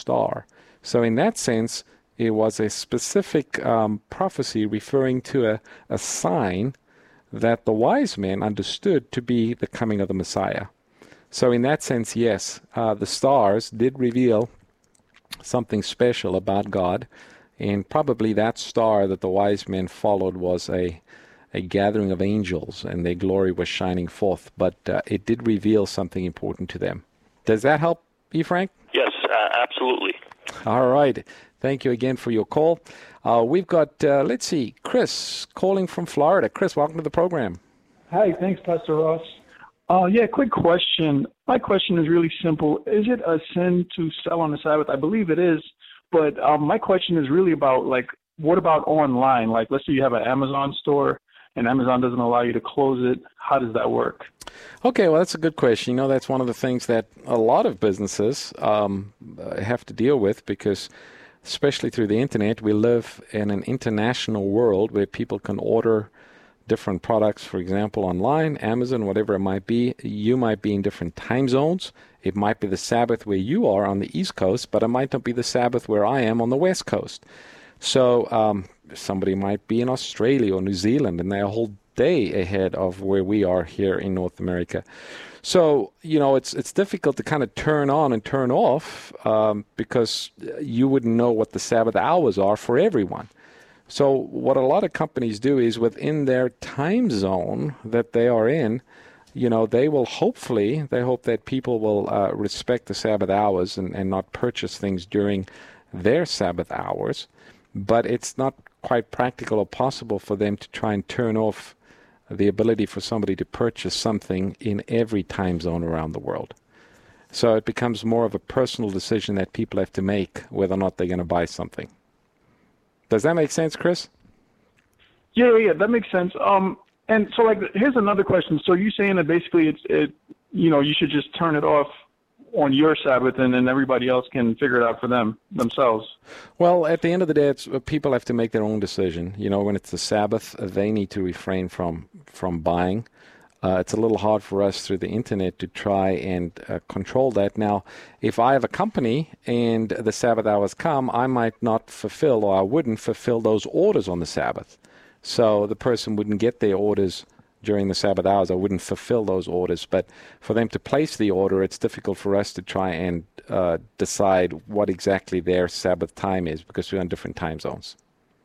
star. So in that sense, it was a specific prophecy referring to a sign that the wise men understood to be the coming of the Messiah. So in that sense, yes, the stars did reveal something special about God, and probably that star that the wise men followed was a gathering of angels, and their glory was shining forth, but it did reveal something important to them. Does that help you, Frank? Yes, absolutely. All right. Thank you again for your call. We've got, let's see, Chris calling from Florida. Chris, welcome to the program. Hi, thanks, Pastor Ross. Yeah, quick question. My question is really simple. Is it a sin to sell on the Sabbath? I believe it is, but my question is really about, like, what about online? Like, let's say you have an Amazon store and Amazon doesn't allow you to close it. How does that work? Okay, well, that's a good question. You know, that's one of the things that a lot of businesses have to deal with, because especially through the internet, we live in an international world where people can order different products, for example, online, Amazon, whatever it might be. You might be in different time zones. It might be the Sabbath where you are on the East Coast, but it might not be the Sabbath where I am on the West Coast. So somebody might be in Australia or New Zealand, and they're a whole day ahead of where we are here in North America. So, you know, it's difficult to kind of turn on and turn off because you wouldn't know what the Sabbath hours are for everyone. So what a lot of companies do is within their time zone that they are in, you know, they hope that people will respect the Sabbath hours and not purchase things during their Sabbath hours. But it's not quite practical or possible for them to try and turn off the ability for somebody to purchase something in every time zone around the world. So it becomes more of a personal decision that people have to make whether or not they're going to buy something. Does that make sense, Chris? Yeah, that makes sense. And so, like, here's another question. So you're saying that basically you should just turn it off on your Sabbath, and then everybody else can figure it out for themselves. Well, at the end of the day, people have to make their own decision. You know, when it's the Sabbath, they need to refrain from buying. It's a little hard for us through the internet to try and control that. Now, if I have a company and the Sabbath hours come, I might not fulfill, or I wouldn't fulfill those orders on the Sabbath. So the person wouldn't get their orders during the Sabbath hours. I wouldn't fulfill those orders. But for them to place the order, it's difficult for us to try and decide what exactly their Sabbath time is, because we're on different time zones.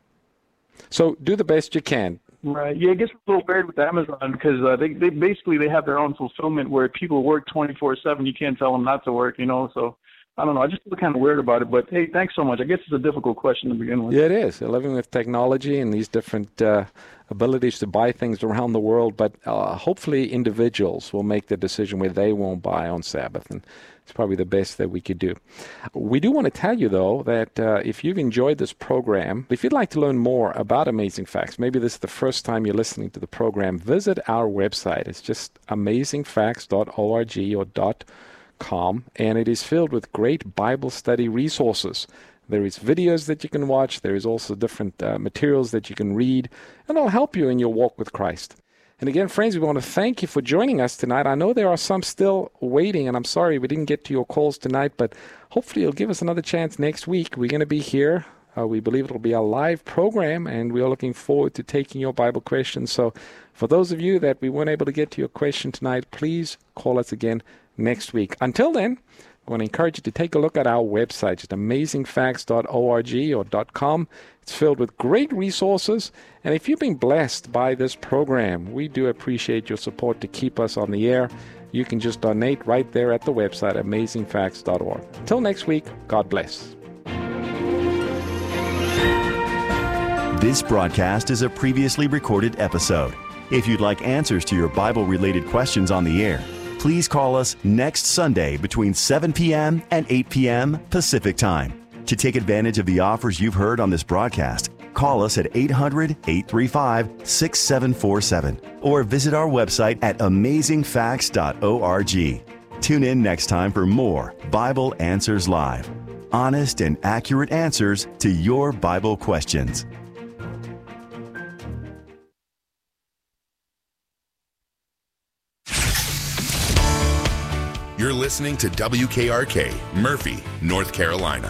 So do the best you can. Right. Yeah, it gets a little weird with Amazon because they have their own fulfillment where people work 24/7. You can't tell them not to work, you know. So I don't know. I just feel kind of weird about it. But hey, thanks so much. I guess it's a difficult question to begin with. Yeah, it is. They're living with technology and these different abilities to buy things around the world. But hopefully individuals will make the decision where they won't buy on Sabbath. And it's probably the best that we could do. We do want to tell you, though, that if you've enjoyed this program, if you'd like to learn more about Amazing Facts, maybe this is the first time you're listening to the program, visit our website. It's just amazingfacts.org or .com, and it is filled with great Bible study resources. There is videos that you can watch. There is also different materials that you can read, and it'll help you in your walk with Christ. And again, friends, we want to thank you for joining us tonight. I know there are some still waiting, and I'm sorry we didn't get to your calls tonight, but hopefully you'll give us another chance next week. We're going to be here. We believe it'll be a live program, and we are looking forward to taking your Bible questions. So for those of you that we weren't able to get to your question tonight, please call us again next week. Until then, I want to encourage you to take a look at our website, just amazingfacts.org or .com. It's filled with great resources. And if you've been blessed by this program, we do appreciate your support to keep us on the air. You can just donate right there at the website, amazingfacts.org. Until next week, God bless. This broadcast is a previously recorded episode. If you'd like answers to your Bible-related questions on the air, please call us next Sunday between 7 p.m. and 8 p.m. Pacific Time. To take advantage of the offers you've heard on this broadcast, call us at 800-835-6747 or visit our website at amazingfacts.org. Tune in next time for more Bible Answers Live. Honest and accurate answers to your Bible questions. You're listening to WKRK, Murphy, North Carolina.